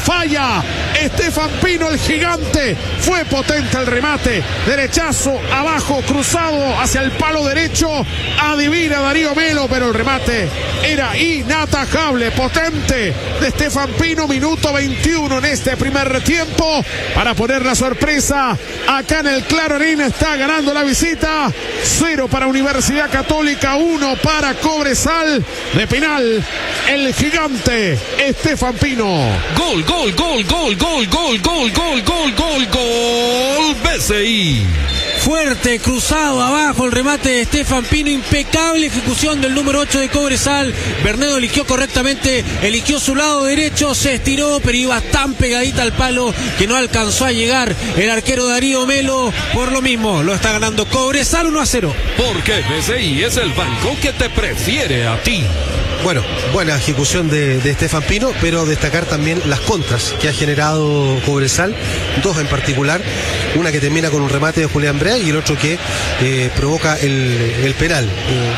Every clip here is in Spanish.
falla. Estefan Pino, el gigante, fue potente el remate, derechazo, abajo, cruzado hacia el palo derecho, adivina Darío Melo, pero el remate era inatajable, potente de Estefan Pino. Minuto 21 en este primer tiempo para poner la sorpresa acá en el Claro Arena. Está ganando la visita, 0 para Universidad Católica, 1 para Cobresal. De penal, el gigante Estefan Pino. Gol, gol, gol, gol, gol, gol, gol, gol, gol, gol, gol, BCI. Fuerte, cruzado, abajo el remate de Estefan Pino, impecable ejecución del número 8 de Cobresal. Bernedo eligió correctamente, eligió su lado derecho, se estiró, pero iba tan pegadita al palo que no alcanzó a llegar el arquero Darío Melo. Por lo mismo, lo está ganando Cobresal 1-0. Porque BCI es el banco que te prefiere a ti. Bueno, buena ejecución de Estefan Pino, pero destacar también las contras que ha generado Cobresal, 2 en particular, una que termina con un remate de Julián Brea y el otro que provoca el penal.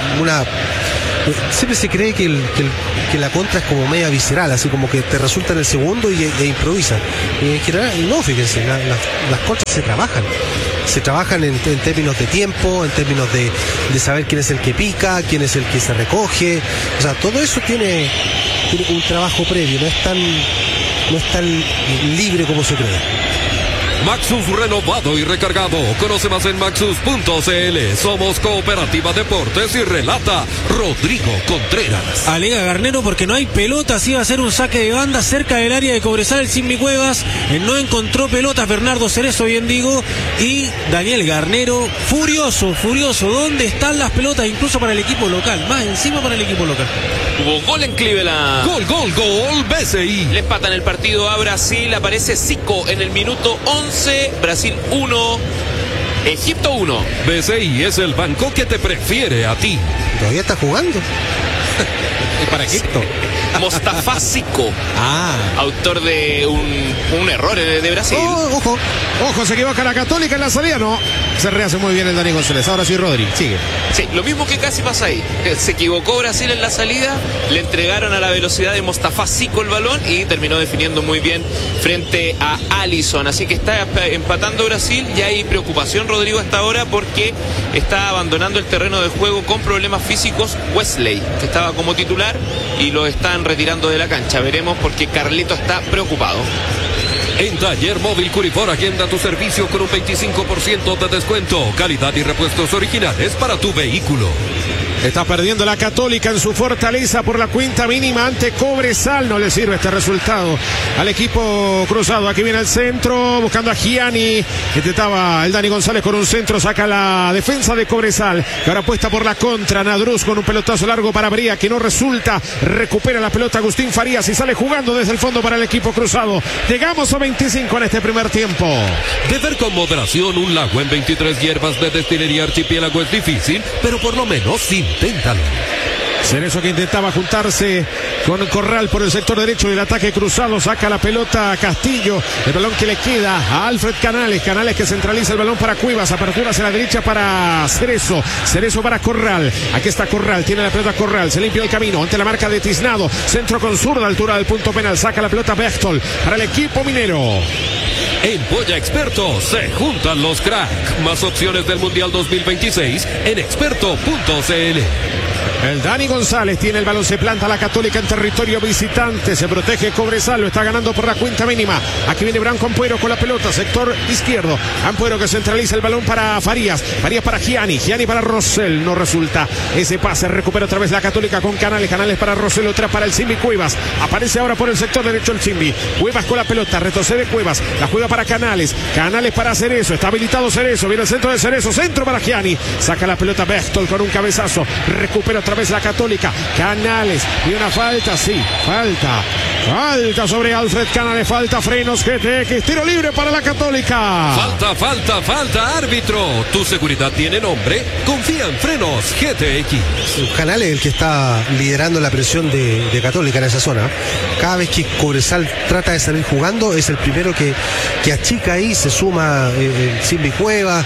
Siempre se cree que la contra es como media visceral, así como que te resulta en el segundo e improvisa. Y en general, no, fíjense, las contras se trabajan en términos de tiempo, en términos de saber quién es el que pica, quién es el que se recoge. O sea, todo eso tiene un trabajo previo, no es tan libre como se cree. Maxus renovado y recargado. Conoce más en maxus.cl. Somos Cooperativa Deportes y relata Rodrigo Contreras. Alega Garnero porque no hay pelotas, iba a ser un saque de banda cerca del área de Cobresal el Simbi Cuevas, no encontró pelotas Bernardo Cerezo, bien digo, y Daniel Garnero furioso, ¿dónde están las pelotas? Incluso para el equipo local, más encima para el equipo local. Hubo gol en Cleveland. Gol, gol, gol, BCI. Le empatan el partido a Brasil, aparece Zico en el minuto 11, Brasil 1, Egipto 1. BCI es el banco que te prefiere a ti. ¿Todavía está jugando? Es para Egipto. Mostafa Zico, autor de un error de Brasil. Ojo, se equivoca la Católica en la salida, no. Se rehace muy bien el Dani González. Ahora sí, Rodri, sigue. Sí, lo mismo que casi pasa ahí. Se equivocó Brasil en la salida, le entregaron a la velocidad de Mostafa Zico el balón y terminó definiendo muy bien frente a Alisson. Así que está empatando Brasil y hay preocupación, Rodrigo, hasta ahora porque está abandonando el terreno de juego con problemas físicos Wesley, que estaba como titular y lo están retirando de la cancha. Veremos porque Carlito está preocupado. En Taller Móvil Curifor agenda tu servicio con un 25% de descuento. Calidad y repuestos originales para tu vehículo. Está perdiendo la Católica en su fortaleza por la cuenta mínima ante Cobresal. No le sirve este resultado al equipo cruzado. Aquí viene el centro, buscando a Gianni. Intentaba el Dani González con un centro. Saca la defensa de Cobresal, que ahora apuesta por la contra. Nadruz con un pelotazo largo para Bría, que no resulta. Recupera la pelota Agustín Farías y sale jugando desde el fondo para el equipo cruzado. Llegamos a 25 en este primer tiempo. Beber con moderación un lago en 23 hierbas de destilería Archipiélago es difícil, pero por lo menos inténtalo. Cerezo, que intentaba juntarse con Corral por el sector derecho del ataque cruzado, saca la pelota a Castillo, el balón que le queda a Alfred Canales, que centraliza el balón para Cuevas, apertura hacia la derecha para Cerezo para Corral, aquí está Corral, tiene la pelota Corral, se limpia el camino ante la marca de Tiznado, centro con zurda, altura del punto penal, saca la pelota Bechtol para el equipo minero. En Polla Experto se juntan los crack. Más opciones del Mundial 2026 en experto.cl. El Dani González tiene el balón, se planta la Católica en territorio visitante, se protege Cobresal, lo está ganando por la cuenta mínima. Aquí viene Branco Ampuero con la pelota, sector izquierdo. Ampuero que centraliza el balón para Farías para Gianni para Rosell, no resulta ese pase, recupera otra vez la Católica con Canales para Rosell, otra para el Simbi Cuevas. Aparece ahora por el sector derecho el Simbi. Cuevas con la pelota, retrocede Cuevas, la juega para Canales para Cerezo, está habilitado Cerezo, viene el centro de Cerezo, centro para Gianni, saca la pelota Bechtol con un cabezazo, recupera otra vez la Católica, Canales, y una falta, sí, falta sobre Alfred Canales, falta Frenos, GTX, tiro libre para la Católica. Falta, árbitro. Tu seguridad tiene nombre, confía en Frenos GTX. Canales es el que está liderando la presión de Católica en esa zona. Cada vez que Cobresal trata de salir jugando, es el primero que achica ahí, se suma el Simbi Cueva.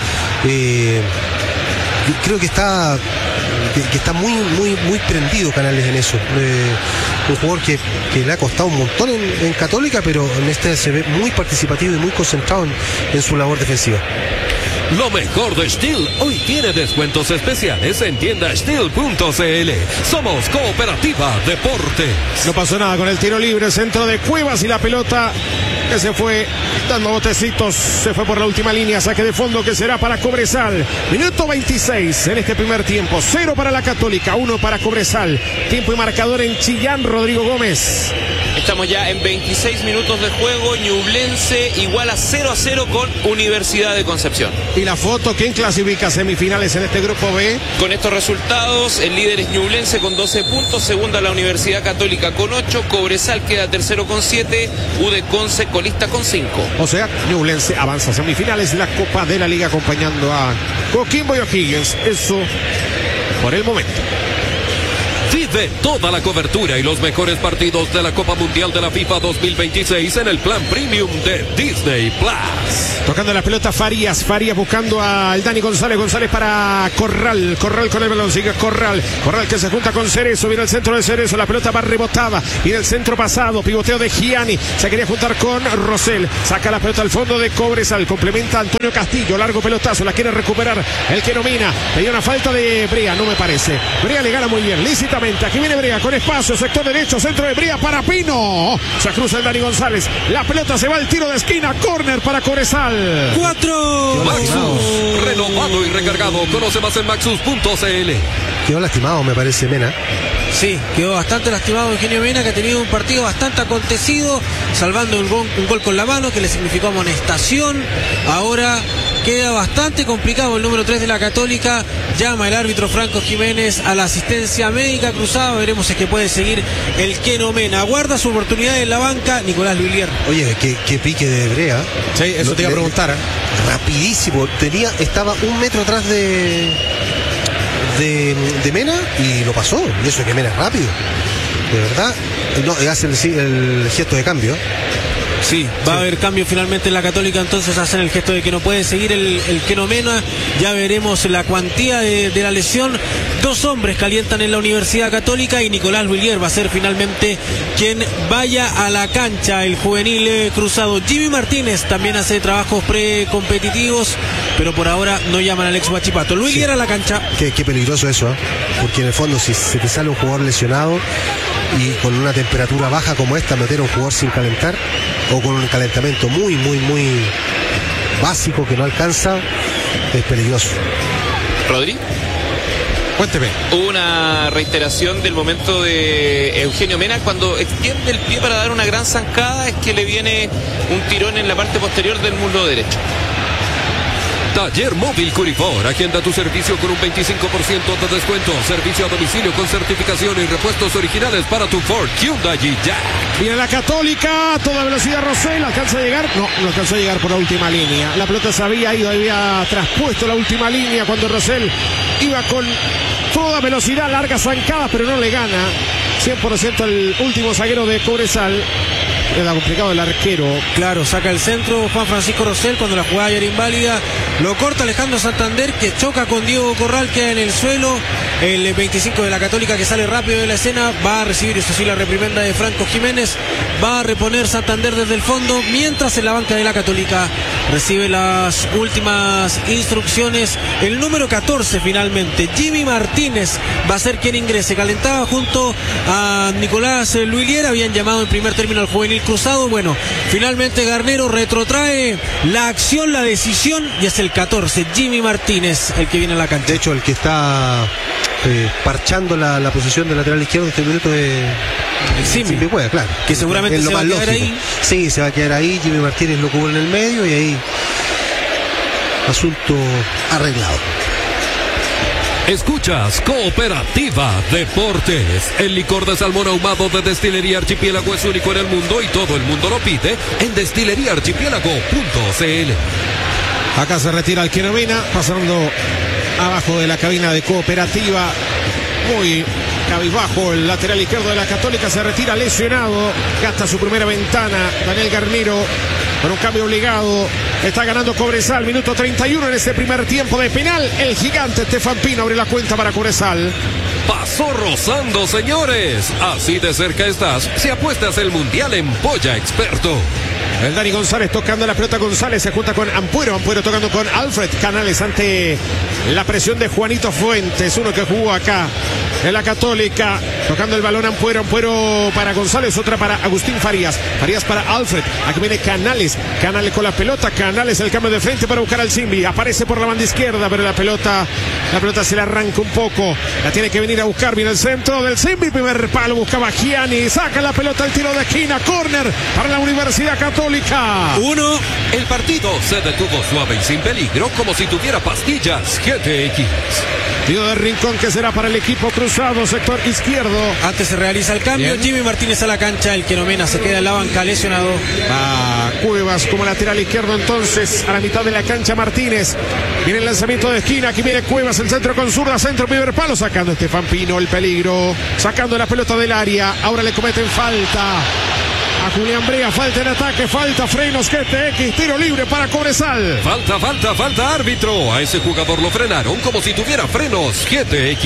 Creo que está muy prendido Canales en eso. un jugador que le ha costado un montón en Católica, pero en este se ve muy participativo y muy concentrado en su labor defensiva. Lo mejor de Steel hoy tiene descuentos especiales en tienda Steel.cl. Somos Cooperativa Deportes. No pasó nada con el tiro libre, centro de Cuevas y la pelota que se fue dando botecitos, se fue por la última línea, saque de fondo que será para Cobresal. Minuto 26 en este primer tiempo, 0 para la Católica, 1 para Cobresal. Tiempo y marcador en Chillán, Rodrigo Gómez. Estamos ya en 26 minutos de juego. Ñublense igual a 0-0 con Universidad de Concepción. Y la foto, ¿quién clasifica semifinales en este grupo B? Con estos resultados, el líder es Ñublense con 12 puntos, segunda la Universidad Católica con 8, Cobresal queda tercero con 7, UD Conce colista con 5. O sea, Ñublense avanza a semifinales de la Copa de la Liga acompañando a Coquimbo y O'Higgins. Eso por el momento. Vive toda la cobertura y los mejores partidos de la Copa Mundial de la FIFA 2026 en el plan premium de Disney Plus. Tocando la pelota Farías buscando al Dani González para Corral con el balón, sigue Corral que se junta con Cerezo, viene el centro de Cerezo, la pelota va rebotada, viene el centro pasado, pivoteo de Gianni, se quería juntar con Rosell, saca la pelota al fondo de Cobresal, complementa Antonio Castillo, largo pelotazo, la quiere recuperar el que domina, pedía una falta de Brea, no me parece, Brea le gana muy bien, lícitamente, aquí viene Brea con espacio, sector derecho, centro de Brea para Pino, se cruza el Dani González, la pelota se va al tiro de esquina, córner para Cobresal. 4. Maxus, renovado y recargado. Conoce más en maxus.cl. Quedó lastimado, me parece, Mena. Sí, quedó bastante lastimado Eugenio Mena, que ha tenido un partido bastante acontecido, salvando un gol con la mano que le significó amonestación. Ahora queda bastante complicado el número 3 de la Católica. Llama el árbitro Franco Jiménez a la asistencia médica cruzada. Veremos si es que puede seguir el Keno Mena. Aguarda su oportunidad en la banca Nicolás Luilier. Oye, qué pique de Brea. Sí, eso te iba a preguntar. Rapidísimo. Estaba un metro atrás de Mena y lo pasó. Y eso es que Mena es rápido. De verdad. No, hace el gesto de cambio. Sí, va a haber cambio finalmente en la Católica, entonces hacen el gesto de que no puede seguir el Keno Mena. Ya veremos la cuantía de la lesión. 2 hombres calientan en la Universidad Católica y Nicolás Luilier va a ser finalmente quien vaya a la cancha, el juvenil cruzado. Jimmy Martínez también hace trabajos precompetitivos, pero por ahora no llaman al ex Huachipato. Luilier a la cancha. Qué peligroso eso, ¿eh? Porque en el fondo si se te sale un jugador lesionado y con una temperatura baja como esta, meter a un jugador sin calentar o con un calentamiento muy básico que no alcanza, es peligroso. Rodri. Cuénteme. Hubo una reiteración del momento de Eugenio Mena cuando extiende el pie para dar una gran zancada, es que le viene un tirón en la parte posterior del muslo derecho. Taller Móvil Curifor, agenda tu servicio con un 25% de descuento. Servicio a domicilio con certificación y repuestos originales para tu Ford, Hyundai y Jack. Viene la Católica, a toda velocidad Rosell, ¿alcanza a llegar? No alcanzó a llegar por la última línea. La pelota se había ido, había traspuesto la última línea cuando Rosell iba con toda velocidad, larga zancada, pero no le gana 100% el último zaguero de Cobresal. Era complicado el arquero. Claro, saca el centro Juan Francisco Rosell cuando la jugada ya era inválida. Lo corta Alejandro Santander, que choca con Diego Corral, queda en el suelo. El 25 de la Católica, que sale rápido de la escena, va a recibir, eso sí, la reprimenda de Franco Jiménez. Va a reponer Santander desde el fondo, mientras en la banca de la Católica recibe las últimas instrucciones el número 14 finalmente. Jimmy Martínez va a ser quien ingrese. Calentaba junto a Nicolás Luilier. Habían llamado en primer término al juvenil cruzado. Bueno, finalmente Garnero retrotrae la acción, la decisión, y es el 14, Jimmy Martínez, el que viene a la cancha. De hecho, el que está parchando la posición del lateral izquierdo en este minuto de Simi, claro, que seguramente se va a quedar ahí. Sí, se va a quedar ahí. Jimmy Martínez lo cubre en el medio y ahí asunto arreglado. Escuchas Cooperativa Deportes. El licor de salmón ahumado de Destilería Archipiélago es único en el mundo y todo el mundo lo pide en destileriaarchipiélago.cl. Acá se retira el Keno Mena, pasando abajo de la cabina de Cooperativa. Muy cabizbajo el lateral izquierdo de la Católica, se retira lesionado, gasta su primera ventana Daniel Garnero con un cambio obligado. Está ganando Cobresal, minuto 31 en ese primer tiempo de penal. El gigante Estefan Pino abre la cuenta para Cobresal. Pasó rozando, señores. Así de cerca estás si apuestas el Mundial en Polla Experto. El Dani González tocando la pelota. González se junta con Ampuero. Ampuero tocando con Alfred Canales ante la presión de Juanito Fuentes, uno que jugó acá en la Católica. Tocando el balón Ampuero. Ampuero para González, otra para Agustín Farías. Farías para Alfred. Aquí viene Canales. Canales con la pelota. Canales el cambio de frente para buscar al Simbi. Aparece por la banda izquierda, pero la pelota se le arranca un poco. La tiene que venir a buscar. Viene el centro del Simbi. Primer palo. Buscaba Gianni. Saca la pelota al tiro de esquina. Córner para la Universidad Católica. El partido se detuvo suave y sin peligro, como si tuviera pastillas GTX. Tiro de Rincón que será para el equipo cruzado, sector izquierdo. Antes se realiza el cambio. Bien. Jimmy Martínez a la cancha. El Quenomena se queda en la banca lesionado. Va Cuevas como lateral izquierdo entonces a la mitad de la cancha Martínez. Viene el lanzamiento de esquina. Aquí viene Cuevas, el centro con zurda, centro, primer palo, sacando Estefan Pino el peligro. Sacando la pelota del área. Ahora le cometen falta a Julián Brea, falta en ataque, falta frenos GTX, tiro libre para Cobresal. Falta árbitro. A ese jugador lo frenaron como si tuviera frenos GTX.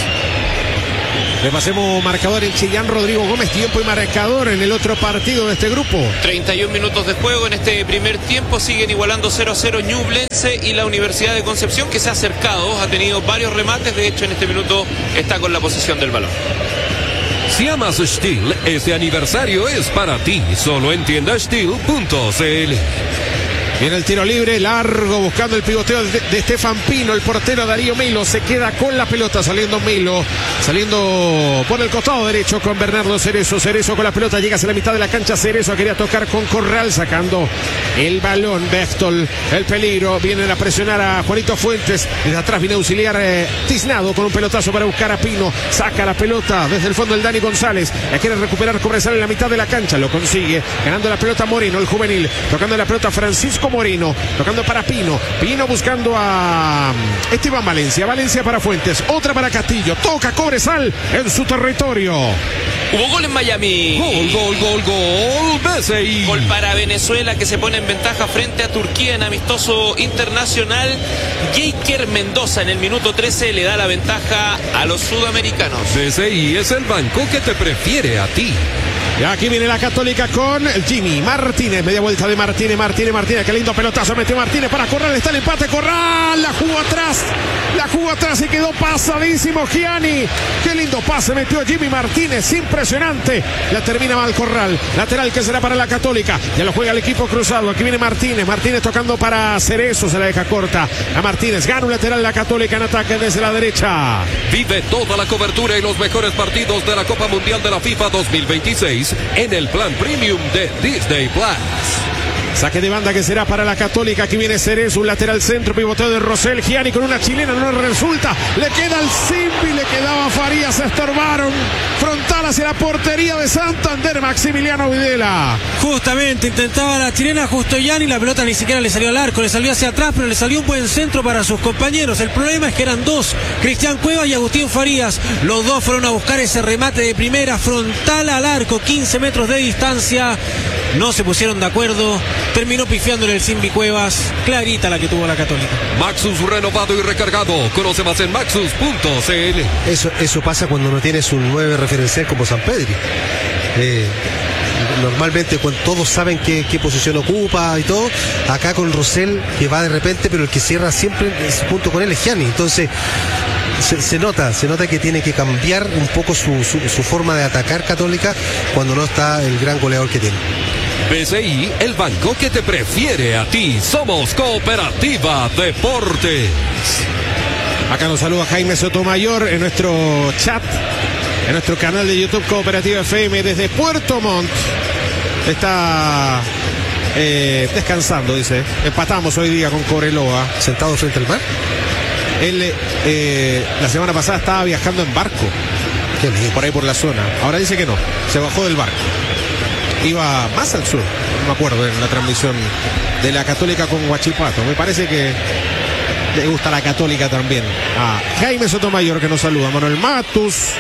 Le pasemos marcador en Chillán, Rodrigo Gómez, tiempo y marcador en el otro partido de este grupo. 31 minutos de juego en este primer tiempo, siguen igualando 0-0 Ñublense y la Universidad de Concepción, que se ha acercado, ha tenido varios remates, de hecho en este minuto está con la posesión del balón. Si amas Steel, este aniversario es para ti. Solo en tiendasteel.cl. Viene el tiro libre, largo, buscando el pivoteo de Estefan Pino. El portero Darío Melo se queda con la pelota, saliendo Melo, saliendo por el costado derecho con Bernardo Cerezo. Cerezo con la pelota, llega hacia la mitad de la cancha. Cerezo quería tocar con Corral, sacando el balón. Bechtol, el peligro, vienen a presionar a Juanito Fuentes. Desde atrás viene a auxiliar Tiznado con un pelotazo para buscar a Pino. Saca la pelota desde el fondo el Dani González. La quiere recuperar Cobresal en la mitad de la cancha, lo consigue. Ganando la pelota Moreno, el juvenil. Tocando la pelota Francisco Moreno, tocando para Pino. Pino buscando a Esteban Valencia. Valencia para Fuentes, otra para Castillo. Toca Cobresal en su territorio. Hubo gol en Miami. Gol. BCI. Gol para Venezuela, que se pone en ventaja frente a Turquía en amistoso internacional. Jaker Mendoza en el minuto 13 le da la ventaja a los sudamericanos. BCI es el banco que te prefiere a ti. Y aquí viene la Católica con el Jimmy Martínez, media vuelta de Martínez, qué lindo pelotazo metió Martínez para Corral, está el empate, Corral, la jugó atrás y quedó pasadísimo Gianni, qué lindo pase metió Jimmy Martínez, impresionante, la termina mal Corral, lateral que será para la Católica, ya lo juega el equipo cruzado, aquí viene Martínez tocando para Cerezo, se la deja corta a Martínez, gana un lateral la Católica en ataque desde la derecha. Vive toda la cobertura y los mejores partidos de la Copa Mundial de la FIFA 2026 en el plan premium de Disney Plus. Saque de banda que será para la Católica. Aquí viene Cerezo, un lateral centro, pivoteo de Rosel. Gianni con una chilena, no resulta. Le queda el Simbi, le quedaba Farías, se estorbaron. Frontal hacia la portería de Santander, Maximiliano Videla. Justamente intentaba la chilena justo Gianni, la pelota ni siquiera le salió al arco, le salió hacia atrás, pero le salió un buen centro para sus compañeros. El problema es que eran dos, Cristian Cuevas y Agustín Farías. Los dos fueron a buscar ese remate de primera, frontal al arco, 15 metros de distancia. No se pusieron de acuerdo, terminó pifiándole el Simbi Cuevas, clarita la que tuvo la Católica. Maxus renovado y recargado, conoce más en maxus.cl. Eso pasa cuando no tienes un 9 referencial como San Pedri. Normalmente cuando todos saben qué posición ocupa y todo, acá con Rosel que va de repente, pero el que cierra siempre junto con él es Gianni, entonces se nota que tiene que cambiar un poco su forma de atacar Católica cuando no está el gran goleador que tiene. BCI, el banco que te prefiere a ti. Somos Cooperativa Deportes. Acá nos saluda Jaime Sotomayor en nuestro chat, en nuestro canal de YouTube Cooperativa FM desde Puerto Montt. Está descansando, dice. Empatamos hoy día con Cobreloa. ¿Sentado frente al mar? Él la semana pasada estaba viajando en barco. Qué lindo. Por ahí por la zona. Ahora dice que no, se bajó del barco. Iba más al sur, no me acuerdo, en la transmisión de la Católica con Huachipato. Me parece que le gusta la Católica también. A Jaime Sotomayor que nos saluda. Manuel Matus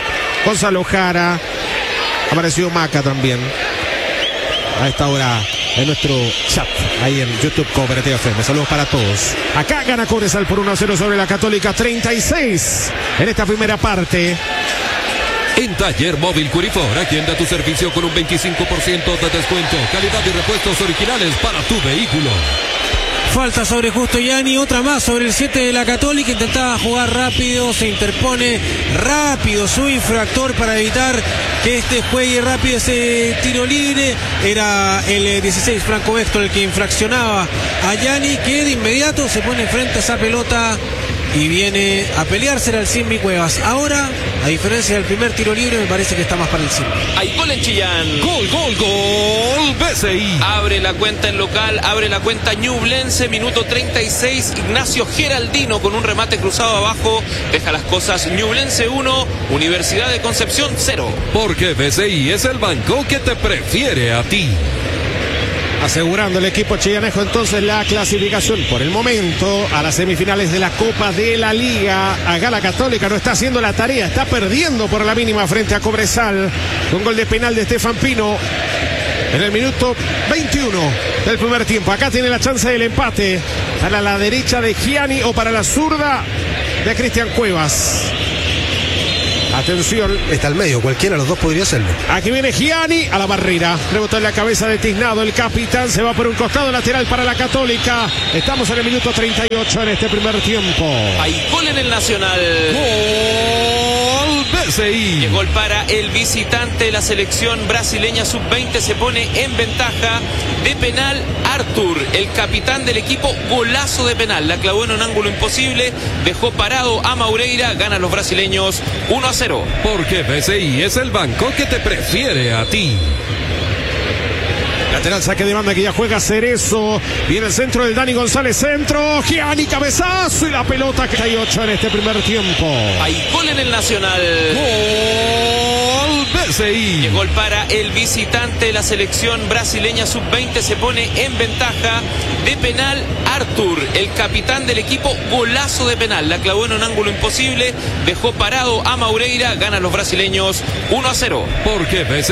Gonzalo Jara. Apareció Maca también. A esta hora en nuestro chat, ahí en YouTube Cooperativa FM. Saludos para todos. Acá gana Cobresal por 1-0 sobre la Católica, 36 en esta primera parte. En Taller Móvil Curifor, agenda tu servicio con un 25% de descuento. Calidad y repuestos originales para tu vehículo. Falta sobre Justo Yani, otra más sobre el 7 de la Católica. Intentaba jugar rápido, se interpone rápido su infractor para evitar que este juegue rápido ese tiro libre. Era el 16, Franco Vector, el que infraccionaba a Yani, que de inmediato se pone frente a esa pelota y viene a peleársela al Simbi Cuevas. Ahora, a diferencia del primer tiro libre, me parece que está más para el Simbi. Hay gol en Chillán. Gol, gol, gol, BCI. Abre la cuenta en local, abre la cuenta Ñublense, minuto 36, Ignacio Geraldino con un remate cruzado abajo, deja las cosas. Ñublense 1, Universidad de Concepción 0. Porque BCI es el banco que te prefiere a ti. Asegurando el equipo chillanejo entonces la clasificación por el momento a las semifinales de la Copa de la Liga. Acá la Católica no está haciendo la tarea, está perdiendo por la mínima frente a Cobresal. Un gol de penal de Estefan Pino en el minuto 21 del primer tiempo. Acá tiene la chance del empate para la derecha de Gianni o para la zurda de Cristian Cuevas. Atención. Está al medio, cualquiera de los dos podría hacerlo. Aquí viene Gianni a la barrera. Rebotó en la cabeza de Tiznado. El capitán se va por un costado lateral para la Católica. Estamos en el minuto 38 en este primer tiempo. Hay gol en el Nacional. Gol BCI. Gol para el visitante. La selección brasileña sub-20 se pone en ventaja de penal. Arthur, el capitán del equipo, golazo de penal. La clavó en un ángulo imposible. Dejó parado a Maureira. Ganan los brasileños 1-0. Porque BCI es el banco que te prefiere a ti. Lateral saque de banda que ya juega Cerezo. Viene el centro del Dani González. Centro. Gianni, cabezazo. Y la pelota que hay 8 en este primer tiempo. Hay gol en el Nacional. Gol BCI. Gol para el visitante. La selección brasileña sub-20 se pone en ventaja de penal. Arthur, el capitán del equipo, golazo de penal. La clavó en un ángulo imposible. Dejó parado a Maureira. Ganan los brasileños 1-0. Porque BCI